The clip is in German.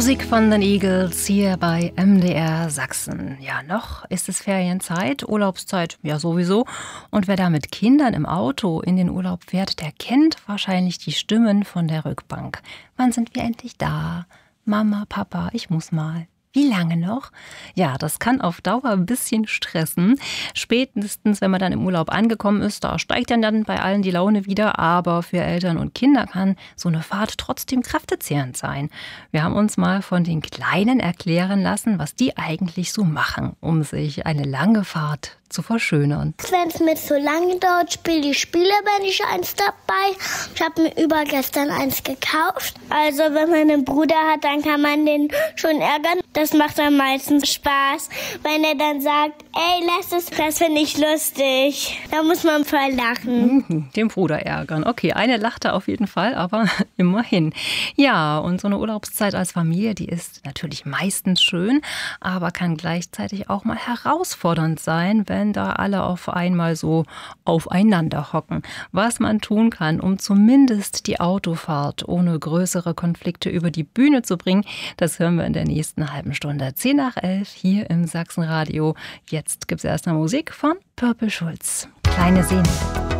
Musik von den Eagles hier bei MDR Sachsen. Ja, noch ist es Ferienzeit, Urlaubszeit ja sowieso. Und wer da mit Kindern im Auto in den Urlaub fährt, der kennt wahrscheinlich die Stimmen von der Rückbank. Wann sind wir endlich da? Mama, Papa, ich muss mal. Wie lange noch? Ja, das kann auf Dauer ein bisschen stressen. Spätestens, wenn man dann im Urlaub angekommen ist, da steigt dann bei allen die Laune wieder. Aber für Eltern und Kinder kann so eine Fahrt trotzdem kräftezehrend sein. Wir haben uns mal von den Kleinen erklären lassen, was die eigentlich so machen, um sich eine lange Fahrt zu verschönern. Wenn es mir zu lange dauert, spiele ich Spiele, wenn ich eins dabei. Ich habe mir übergestern eins gekauft. Also wenn man einen Bruder hat, dann kann man den schon ärgern. Das macht am meisten Spaß, wenn er dann sagt, ey, lass es, das finde ich lustig. Da muss man voll lachen. Den Bruder ärgern. Okay, eine lachte auf jeden Fall, aber immerhin. Ja, und so eine Urlaubszeit als Familie, die ist natürlich meistens schön, aber kann gleichzeitig auch mal herausfordernd sein, wenn da alle auf einmal so aufeinander hocken. Was man tun kann, um zumindest die Autofahrt ohne größere Konflikte über die Bühne zu bringen, das hören wir in der nächsten halben Stunde. 10 nach 11 hier im Sachsenradio. Jetzt gibt es erstmal Musik von Purple Schulz. Kleine Sehne.